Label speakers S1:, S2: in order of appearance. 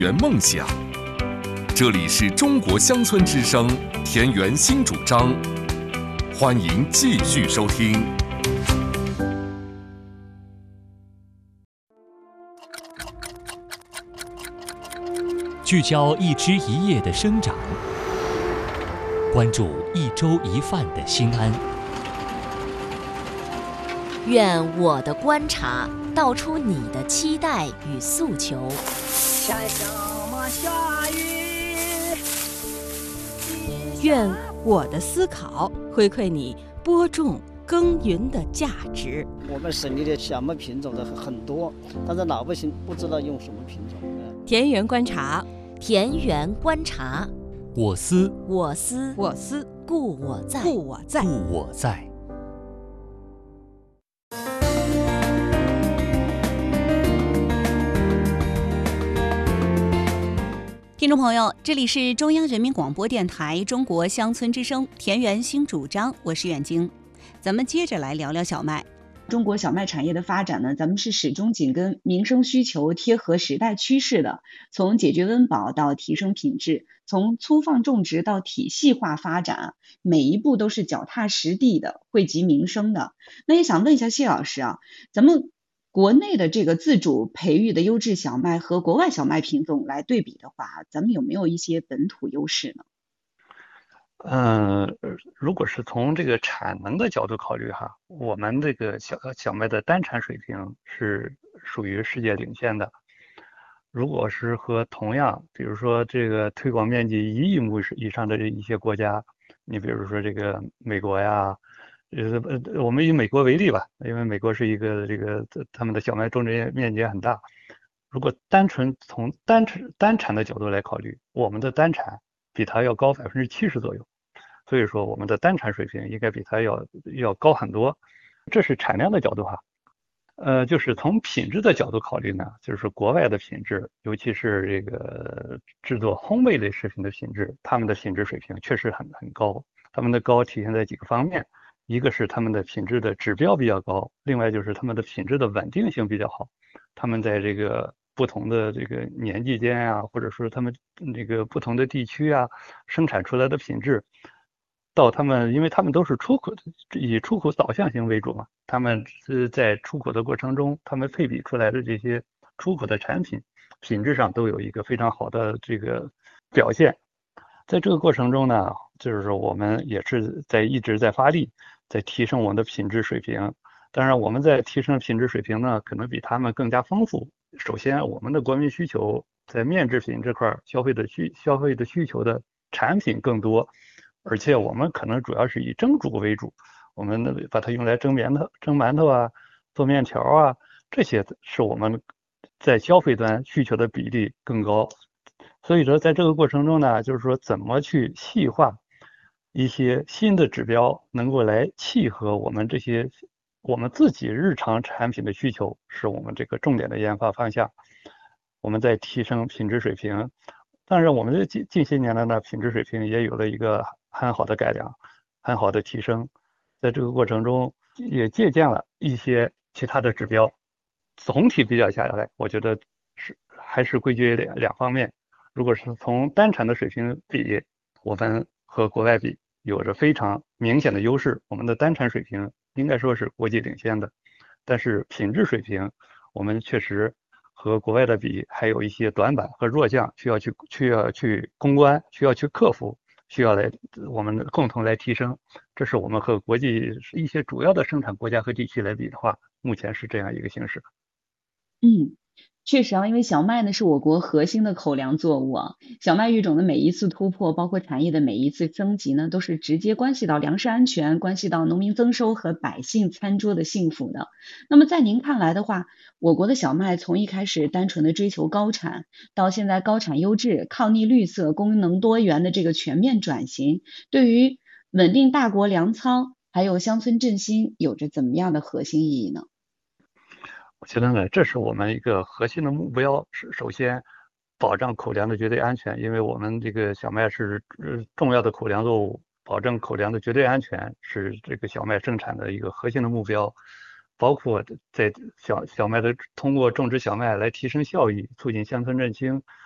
S1: 圆梦想。这里是中国乡村之声田园新主张，欢迎继续收听。
S2: 聚焦一枝一叶的生长，关注一粥一饭的心安。
S3: 愿我的观察道出你的期待与诉求。
S4: 天上嘛下雨，
S5: 愿我的思考回馈你播种耕耘的价值。
S4: 我们省里的小麦品种的很多，但是老百姓不知道用什么品种。
S5: 田园观察，
S3: 田园观察，
S2: 我思，
S3: 我思，
S5: 我思，
S3: 故我在，
S5: 故我在，
S2: 故我在。
S6: 听众朋友，这里是中央人民广播电台中国乡村之声田园新主张，我是远晶。咱们接着来聊聊小麦。
S7: 中国小麦产业的发展呢，咱们是始终紧跟民生需求，贴合时代趋势的。从解决温饱到提升品质，从粗放种植到体系化发展，每一步都是脚踏实地的，惠及民生的。那也想问一下谢老师啊，咱们国内的这个自主培育的优质小麦和国外小麦品种来对比的话，咱们有没有一些本土优势呢？
S8: 如果是从这个产能的角度考虑哈，我们这个小麦的单产水平是属于世界领先的。如果是和同样，比如说这个推广面积1亿亩以上的一些国家，你比如说这个美国呀，我们以美国为例吧，因为美国是一个他们的小麦种植面积也很大。如果单纯从单产的角度来考虑，我们的单产比它要高70%左右。所以说我们的单产水平应该比它要高很多，这是产量的角度哈。就是从品质的角度考虑呢，就是国外的品质，尤其是这个制作烘焙类食品的品质，他们的品质水平确实很高。他们的高体现在几个方面，一个是他们的品质的指标比较高，另外就是他们的品质的稳定性比较好。他们在这个不同的这个年纪间啊，或者说他们这个不同的地区啊，生产出来的品质。因为他们都是以出口导向型为主嘛，他们是在出口的过程中，他们配比出来的这些出口的产品品质上都有一个非常好的这个表现。在这个过程中呢，就是说我们也是一直在发力，在提升我们的品质水平。当然我们在提升品质水平呢，可能比他们更加丰富。首先我们的国民需求在面制品这块消费的需求的产品更多，而且我们可能主要是以蒸煮为主，我们把它用来蒸馒头啊，做面条啊，这些是我们在消费端需求的比例更高。所以说在这个过程中呢，就是说怎么去细化一些新的指标，能够来契合我们自己日常产品的需求，是我们这个重点的研发方向。我们在提升品质水平，当然我们近些年来呢，品质水平也有了一个很好的改良，很好的提升。在这个过程中也借鉴了一些其他的指标，总体比较下来，我觉得还是归结两方面。如果是从单产的水平比，我们和国外比有着非常明显的优势，我们的单产水平应该说是国际领先的。但是品质水平我们确实和国外的比还有一些短板和弱项，需要去攻关，需要去克服，我们共同来提升。这是我们和国际一些主要的生产国家和地区来比的话，目前是这样一个形势。
S7: 确实啊，因为小麦呢是我国核心的口粮作物啊，小麦育种的每一次突破，包括产业的每一次升级呢，都是直接关系到粮食安全，关系到农民增收和百姓餐桌的幸福的。那么在您看来的话，我国的小麦从一开始单纯的追求高产，到现在高产优质、抗逆绿色、功能多元的这个全面转型，对于稳定大国粮仓还有乡村振兴有着怎么样的核心意义呢？
S8: 我觉得呢，这是我们一个核心的目标，是首先保障口粮的绝对安全，因为我们这个小麦是重要的口粮作物，保证口粮的绝对安全是这个小麦生产的一个核心的目标。包括在小麦的通过种植小麦来提升效益，促进乡村振兴，